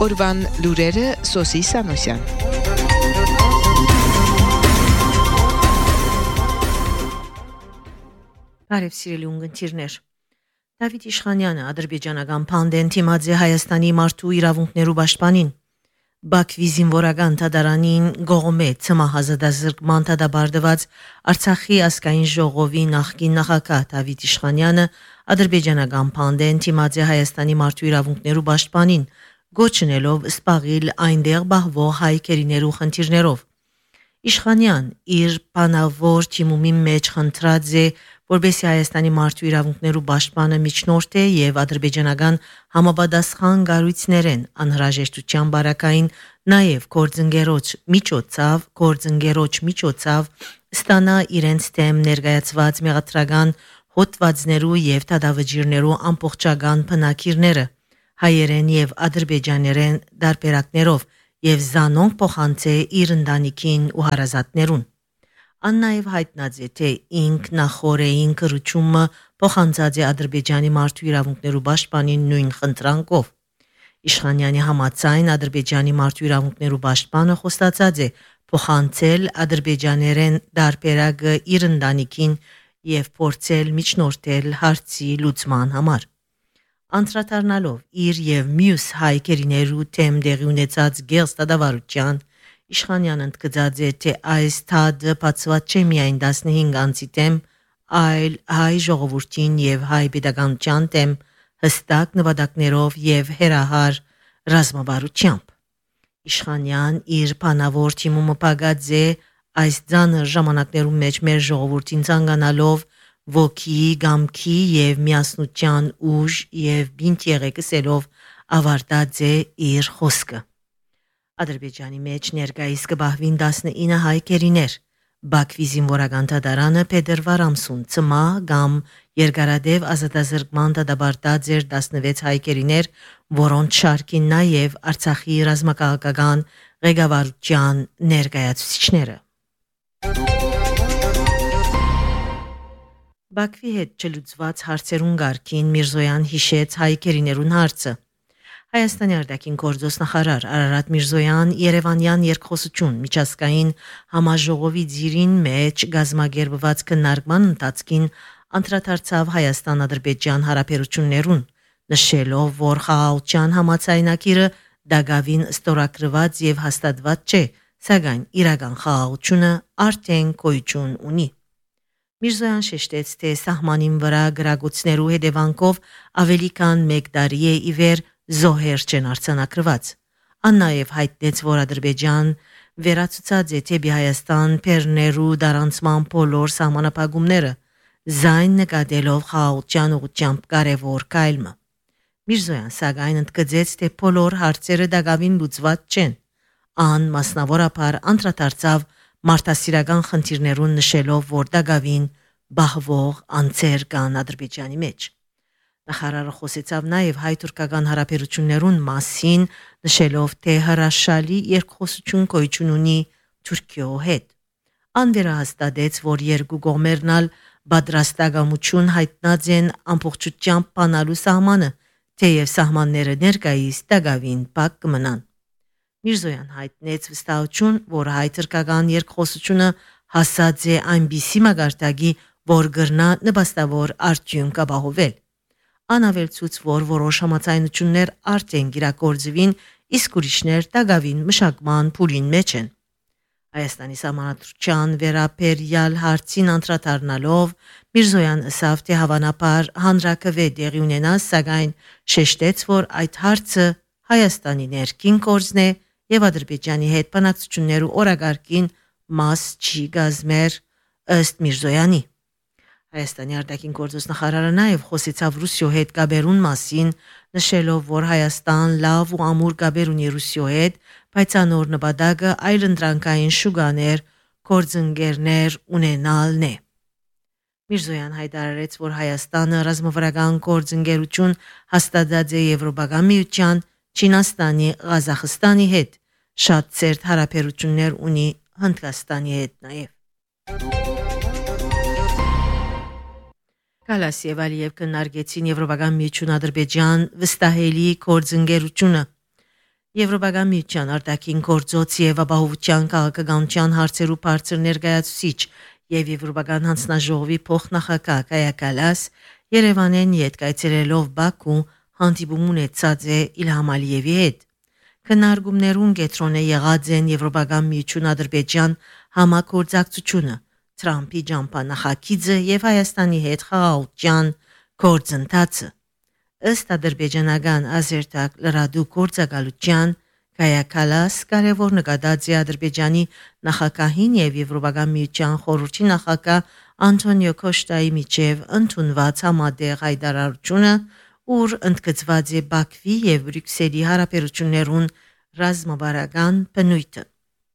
Օրվան լուրերը Սոսի Սանոսյան։ Բարև սիրելի ունգընտիրներ։ Դավիթ Իշխանյանը ադրբեջանական Փանդեն Թիմաձե Հայաստանի մարդու իրավունքներու պաշտպանին Բաքվի զինվորական դատարանին գողոմե ցմահազդազրկման դադարդված Արցախի ազգային ժողովի նախկին նախագահ Դավիթ Իշխանյանը ադրբեջանական Փանդեն Թիմաձե Հայաստանի մարդու իրավունքներու պաշտպանին գոչնելով սպաղիլ այնտեղ բահվող հայ քերիներու խնդիրներով Իշխանյան իր բանավոր թիմումի մեջ խնդրած է որբեսի Հայաստանի մարդու իրավունքներու պաշտպանը միջնորդ է եւ ադրբեջանական համապատասխան գարույցներեն անհրաժեշտության բարակային նաեւ գործընկերոջ միջոցով ստանա իրենց թեմ ներկայացված մեղադրական հոդվածներու եւ դատավճիռներու ամբողջական բնակիրները հայերեն եւ ադրբեջաներեն դարբերակներով եւ զանոնք փոխանցե իր ընտանիքին ու հարազատներուն Աննայև հայտնած է, թե ինքնախորեին կրությունը փոխանցած է Ադրբեջանի մարդու իրավունքներու պաշտպանին նույն խնդրանքով։ Իշխանյանի համաձայն Ադրբեջանի մարդու իրավունքներու պաշտպանը խոստացած է փոխանցել ադրբեջաներեն դարբերակը իր ընտանիքին եւ փորձել միջնորդել հարցի լուծման համար։ Անդրադառնալով իր եւ մյուս հայ քերիներու թեմ դեղի ունեցած գեղստադավարության Իշխանյանը ընդգծած է, թե այս թադը բացված չէ միայն 15 անձի դեմ, այլ հայ ժողովրդին եւ հայ pedagogian դեմ հստակ նպատակներով եւ հերահար ռազմավարությամբ։ Իշխանյան իր բանավոր թիմումը պագած է այս ցաներ ժամանակներում մեջ մեր ժողովրդին ցանկանալով ոգի, գամքի եւ միասնության ուժ եւ բինտ եղեկսելով ավարտած է իր խոսքը։ Ադրբեջանի մեջ ներկայիս կբահվին 19 հայ քերիներ։ Բաքվի զինվորական դատարանը փետրվար ամսուն ցմա կամ երկարադեպ ազատազրկման դադարդած էր 16 հայ քերիներ, որոնց շարքին նաև Արցախի ռազմաքաղաքական ղեկավարության ներկայացուցիչները։ Բաքվի հետ չլուծված հարցերուն գարկին Միրզոյան հիշեց հայ քերիներուն հարցը։ Հայաստանի արտաքին գործոստ նախարար Արարատ Միրզոյան Երևանյան երկխոսություն միջազգային համաժողովի ձիրին մեջ գազմագերբված քննարկման ընթացքին անդրադարձավ Հայաստան-Ադրբեջան հարաբերություններուն, նշելով, որ խաղաղության համաձայնագիրը դակավին ստորագրված եւ հաստատված չէ, սակայն իրական խաղաղությունը արդեն գոյություն ունի։ Միրզոյան շեշտեց, թե սահմանին վրա գրագուցներու հետևանքով ավելի քան 1 տարի է ի վեր զոհեր չեն արձանագրված։ Աննայև հայտնեց, որ Ադրբեջան վերացուցած է թեպի Հայաստան փերներու դարանցման բոլոր սահմանապահումները, զայն նկատելով խաղաղության ուղղությամբ կարևոր կայլմը։ Միրզոյան սակայն ընդգծեց, թե բոլոր հարցերը դակավին լուծված չեն։ Ան մասնավորապես անդրադարձավ մարդասիրական խնդիրներուն նշելով, որ դակավին բահվող անձեր կան Ադրբեջանի մեջ։ Նախարարը խոսեցավ նաև հայ-թուրքական հարաբերություններուն մասին, նշելով, թե հրաշալի երկխոսություն գոյություն ունի Թուրքիո հետ։ Անվերահաստատեց, որ երկու կողմերն ալ պատրաստակամություն հայտնած են ամբողջությամբ բանալու սահմանը, թեև սահմանները ներկայիս դակավին փակ կմնան։ Միրզոյան հայտնեց վստահություն, որ հայ-թուրքական երկխոսությունը հասած է այնպիսի մակարդակի, որ գրնա նպաստավոր արդյունք ապահովել։ Անավելցուց, որ որոշ համաձայնություններ արդեն գիրակորձվին, իսկ ուրիշներ դակավին մշակման փուլին մեջ են։ Հայաստանի սահմանադրության վերաբերյալ հարցին անդրադառնալով Միրզոյան ասավ, թե հավանաբար հանրակրվե դեղի ունենա, սակայն շեշտեց, որ այդ հարցը Հայաստանի ներքին գործն է եւ Ադրբեջանի հետ բանակցություններու օրակարգին մաս չի գազմեր ըստ Միրզոյանի։ Հայաստանի արտաքին գործոստ նախարարը նաև խոսեցավ Ռուսիո հետ կապերուն մասին, նշելով, որ Հայաստան լավ ու ամուր կապեր ունի Ռուսիո հետ, բայց անոր նպատակը այլընտրանքային շուկաներ, գործընկերներ ունենալն է։ Միրզոյան հայտարարեց, որ Հայաստանը ռազմավարական գործընկերություն հաստատած է Եվրոպական միության, Չինաստանի, Ղազախստանի հետ, շատ ծերտ հարաբերություններ ունի Հնդկաստանի հետ նաև։ Կալասի եւ Ալիև քննարկեցին Եվրոպական միություն Ադրբեջան վստահելի գործընկերությունը։ Եվրոպական միության արտաքին գործոց եւ ապահովության քաղաքականության հարցերու բարձր ներկայացուցիչ եւ Եվրոպական հանձնաժողովի փոխնախագահ Կայա Կալաս Երևանեն յետ կայցելելով Բաքու հանդիպում ունեցած է Իլհամ Ալիևի հետ։ Քննարկումներուն կենտրոնը եղած են Եվրոպական միություն Ադրբեջան համագործակցությունը, Թրամփի ջամփանախագիծը եւ Հայաստանի հետ խաղաղության գործընթացը։ Ըստ ադրբեջանական ազերտակ լրադու գործակալության Կայա Կալաս կարևոր նկատած է Ադրբեջանի նախագահին եւ Եվրոպական միության խորհրդի նախագահ Անտոնիո Կոշտայի միջև ընդունված համատեղ հայտարարությունը, ուր ընդգծված է Բաքվի եւ Բրյուսելի հարաբերություններուն ռազմավարական բնույթը։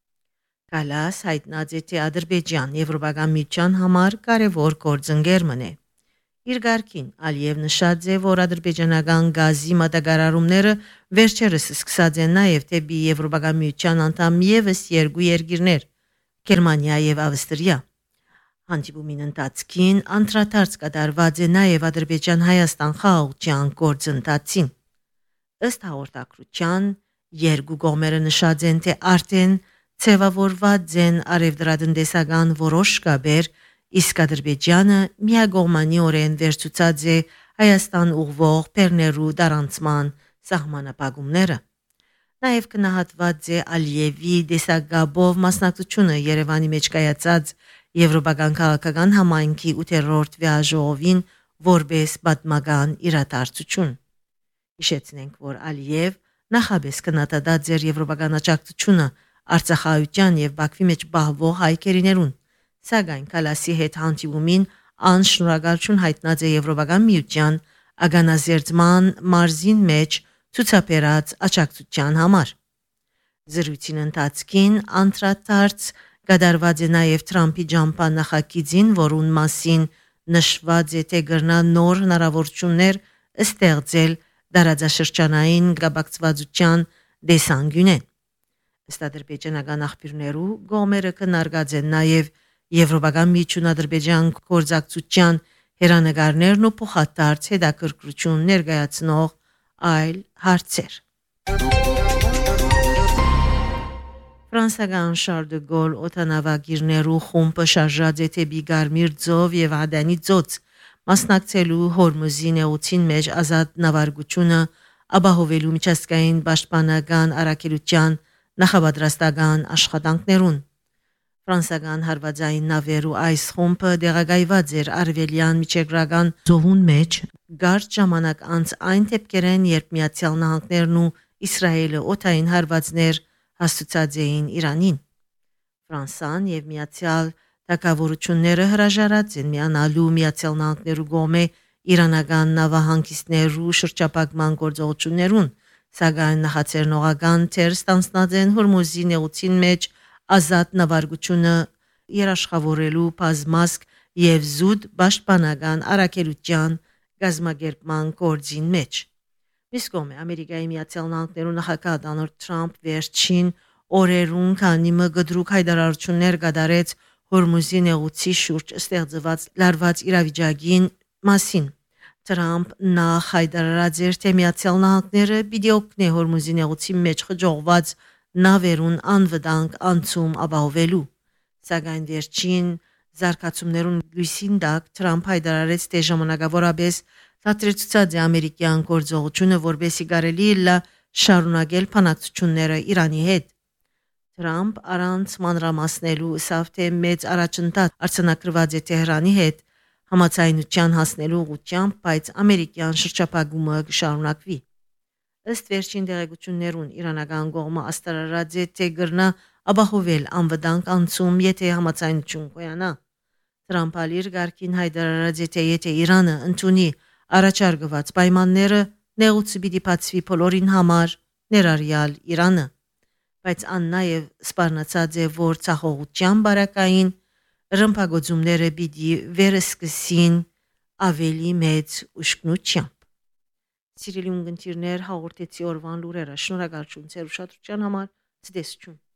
Կալաս հայտնած է թե Ադրբեջան Եվրոպական միության համար կարևոր գործընկերն է։ Իր գարկին Ալիև նշած է, որ ադրբեջանական գազի մատակարարումները վերջերս սկսած են նաև դեպի Եվրոպական միության անդամ ևս երկու երկիրներ՝ Գերմանիա եւ Ավստրիա։ Հանդիպումին ընթացքին անդրադարձ կատարված է նաև Ադրբեջան-Հայաստան խաղաղության գործընթացին։ Ըստ հաղորդակցության երկու կողմերը նշած են, թե արդեն ձևավորված են արևդրատնտեսական որոշ կապեր, իսկ Ադրբեջանը միակողմանիորեն վերցուցած է Հայաստան ուղղվող բեռներու դարանցման սահմանապահումները։ Նաև գնահատված է Ալիևի դեսագաբով մասնակցությունը Երևանի մեջ կայացած Եվրոպական քաղաքական համայնքի 8-րդ վեաժողովին որպես պատմական իրադարձություն։ Հիշեցնենք, որ Ալիև նախաբես կնատադած էր Եվրոպական աջակցությունը Արցախայության եւ Բաքվի մեջ բահվող հայկերիներուն, սակայն Կալասի հետ հանդիպումին անշնորհակալություն հայտնած է Եվրոպական միության ագանազերծման մարզին մեջ ցուցաբերած աջակցության համար։ Զրույցին ընթացքին անդրադարձ կատարված է նաև Թրամփի ջամփանախագիծին, որուն մասին նշված է, թե գրնա նոր հնարավորություններ ստեղծել դարաձաշրջանային գաբակցվածության դեսանգյունեն։ Ըստ ադրբեջանական աղբյուրներու գոմերը կնարգած են նաև Եվրոպական միություն Ադրբեջան գործակցության հերանեկարներն ու փոխադարձ հետաքրքրություն ներկայացնող այլ հարցեր։ Ֆրանսիական Շարլ դե Գոլ օդանավակիրներու խումբը շարժած է թեպի Գարմիր ծով եւ Ադանի ծոց մասնակցելու Հորմուզի նեղուցին մեջ ազատ նավարկությունը ապահովելու միջազգային պաշտպանական առաքելության նախապատրաստական աշխատանքներուն։ Ֆրանսիական հարվածային նավերու այս խումբը դեղագայված էր արևելյան միջերկրական ծովուն մեջ գարշ ժամանակ անց այն դեպքերեն, երբ Միացյալ Նահանգներն ու Իսրայելը օդային հարվածներ հաստուցած էին Իրանին։ Ֆրանսան եւ Միացյալ Թագավորությունները հրաժարած են միանալու Միացյալ Նահանգներու կողմէ իրանական նավահանգիստներու շրջապակման գործողություններուն, սակայն նախաձեռնողական թեր ստանձնած են Հորմուզի նեղուցին մեջ ազատ նավարկությունը երաշխավորելու բազմազգ եւ զուտ պաշտպանական առաքելության գազམ་ակերպման գործին մեջ։ Մյուս կողմը Ամերիկայի Միացյալ Նահանգներու նախագահ Դոնալդ Թրամփ վերջին օրերուն քանի մգդրուկ հայտարարություններ կատարեց Հորմուզի նեղուցի շուրջ ստեղծված լարված իրավիճակին մասին։ Թրամփ նախ հայտարարած էր, թե Միացյալ Նահանգները պիտի օգնի Հորմուզի նեղուցի մեջ խճողված նավերուն անվտանգ անցում ապահովելու։ Սակայն վերջին զարգացումներուն լույսին տակ Թրամփ հայտարարեց, թե ժամանակավորապես դադարեցուցած է ամերիկյան գործողությունը, որբեսի կարելի է շարունակել բանակցությունները Իրանի հետ։ Թրամփ առանց մանրամասնելու ասավ, թե մեծ առաջընթաց արձանագրված է Թեհրանի հետ համաձայնության հասնելու ուղղությամբ, բայց ամերիկյան շրջափակումը կշարունակվի։ Ըստ վերջին տեղեկություններուն իրանական կողմը աստարարած է, թե գրնա ապահովել անվտանգ անցում, եթե համաձայնություն կոյանա։ Թրամփը իր գարկին հայտարարած է, թե եթե Իրանը ընդունի առաջարկված պայմանները, նեղուցը պիտի բացվի բոլորին համար, ներառյալ Իրանը։ Բայց ան նաև սպառնացած է, որ ցախողության բարակային ռմբագործումները պիտի վերսկսին ավելի մեծ ուշքնությամբ։ Սիրելի ունգընտիրներ, հաղորդեցի օրվան լուրերը։ Շնորհակալություն ձեր ուշադրության համար։ Ցտեսություն։